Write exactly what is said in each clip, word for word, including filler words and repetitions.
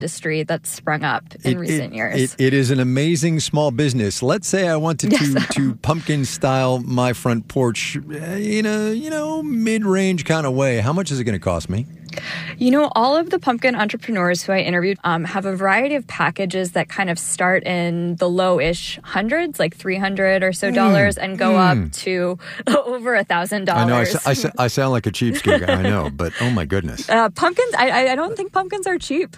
industry that's sprung up in it, recent it, years. It, it is an amazing small business. Let's say I wanted to, Yes. to pumpkin style my front porch in a, you know, mid-range kind of way. How much is it going to cost me? You know, all of the pumpkin entrepreneurs who I interviewed um, have a variety of packages that kind of start in the low-ish hundreds, like three hundred or so dollars, and go mm. up to over a thousand dollars. I know, I, sa- I, sa- I sound like a cheapskate, I know, but oh my goodness. Uh, pumpkins, I, I don't think pumpkins are cheap.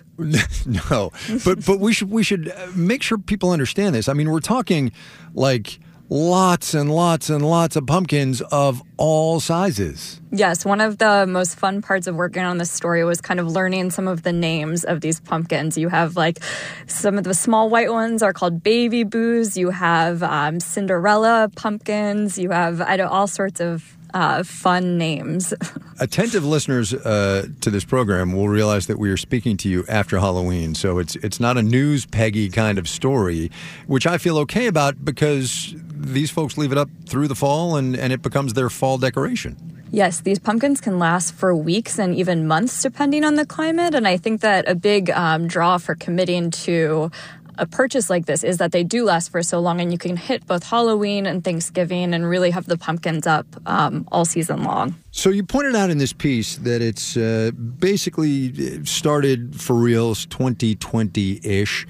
No, but but we should we should make sure people understand this. I mean, we're talking like lots and lots and lots of pumpkins of all sizes. Yes, one of the most fun parts of working on this story was kind of learning some of the names of these pumpkins. You have like some of the small white ones are called baby boos. You have um, Cinderella pumpkins. You have I know all sorts of uh, fun names. Attentive listeners uh, to this program will realize that we are speaking to you after Halloween. So it's it's not a news Peggy kind of story, which I feel okay about because these folks leave it up through the fall and, and it becomes their fall decoration. Yes, these pumpkins can last for weeks and even months depending on the climate. And I think that a big um, draw for committing to a purchase like this is that they do last for so long and you can hit both Halloween and Thanksgiving and really have the pumpkins up um, all season long. So you pointed out in this piece that it's uh, basically started for reals twenty twenty-ish.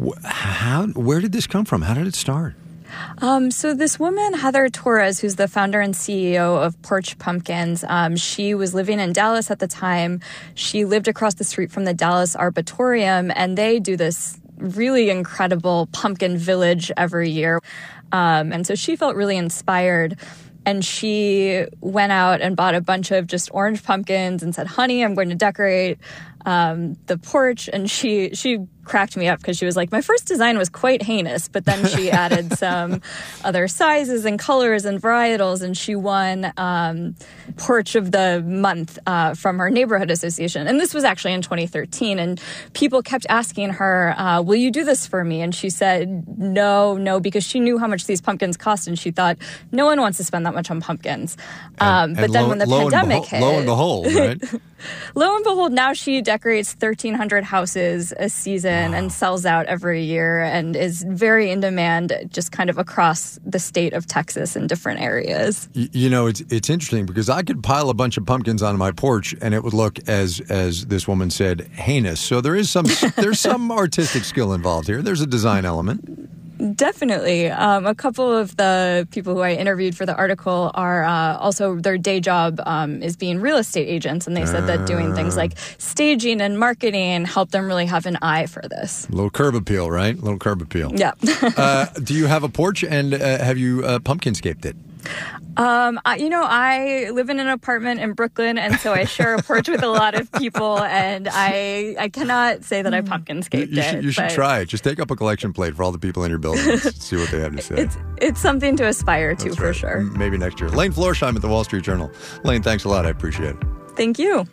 How, where did this come from? How did it start? Um, so this woman, Heather Torres, who's the founder and C E O of Porch Pumpkins, um, she was living in Dallas at the time. She lived across the street from the Dallas Arboretum, and they do this really incredible pumpkin village every year. Um, and so she felt really inspired. And she went out and bought a bunch of just orange pumpkins and said, honey, I'm going to decorate um, the porch. And she she cracked me up because she was like, my first design was quite heinous, but then she added some other sizes and colors and varietals, and she won um, Porch of the Month uh, from her neighborhood association. And this was actually in twenty thirteen, and people kept asking her, uh, will you do this for me? And she said, no, no, because she knew how much these pumpkins cost, and she thought, no one wants to spend that much on pumpkins. Um, and, but and then lo, when the lo pandemic and beho- hit... Lo and behold, right? Lo and behold, now she decorates thirteen hundred houses a season wow. and sells out every year and is very in demand just kind of across the state of Texas in different areas. You, you know, it's it's interesting because I could pile a bunch of pumpkins on my porch and it would look, as as this woman said, heinous. So there is some there's some artistic skill involved here. There's a design element. Definitely. Um, a couple of the people who I interviewed for the article are uh, also their day job um, is being real estate agents. And they said that doing things like staging and marketing helped them really have an eye for this. A little curb appeal, right? A little curb appeal. Yeah. uh, do you have a porch and uh, have you uh, pumpkinscaped it? Um, I, you know, I live in an apartment in Brooklyn, and so I share a porch with a lot of people, and I I cannot say that I pumpkinscaped you, you should, it. You should try it. Just take up a collection plate for all the people in your building and see what they have to say. It's it's something to aspire to, That's for right. sure. Maybe next year. Lane Florsheim at the Wall Street Journal. Lane, thanks a lot. I appreciate it. Thank you.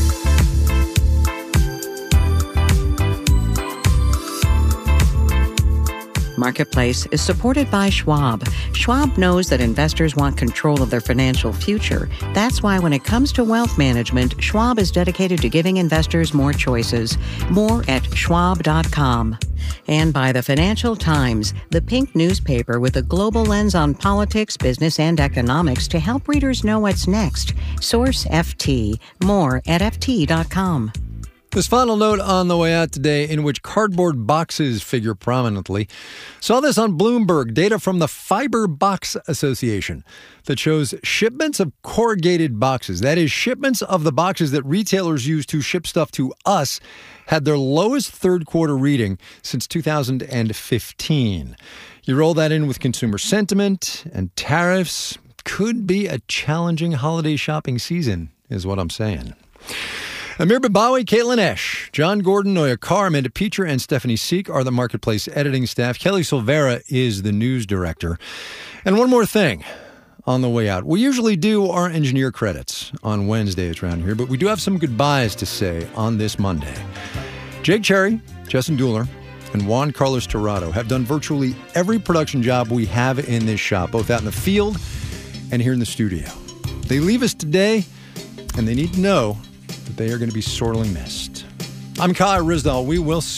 Marketplace is supported by Schwab. Schwab knows that investors want control of their financial future. That's why when it comes to wealth management, Schwab is dedicated to giving investors more choices. More at schwab dot com. And by the Financial Times, the pink newspaper with a global lens on politics, business, and economics to help readers know what's next. Source F T. More at F T dot com. This final note on the way out today, in which cardboard boxes figure prominently. Saw this on Bloomberg, data from the Fiber Box Association that shows shipments of corrugated boxes, that is, shipments of the boxes that retailers use to ship stuff to us, had their lowest third quarter reading since two thousand fifteen. You roll that in with consumer sentiment and tariffs, could be a challenging holiday shopping season, is what I'm saying. Amir Babawi, Caitlin Esch, John Gordon, Noya Carr, Amanda Peacher, and Stephanie Seek are the Marketplace editing staff. Kelly Silvera is the news director. And one more thing on the way out. We usually do our engineer credits on Wednesdays around here, but we do have some goodbyes to say on this Monday. Jake Cherry, Justin Dueller, and Juan Carlos Tirado have done virtually every production job we have in this shop, both out in the field and here in the studio. They leave us today, and they need to know that they are going to be sorely missed. I'm Kai Ryssdal. We will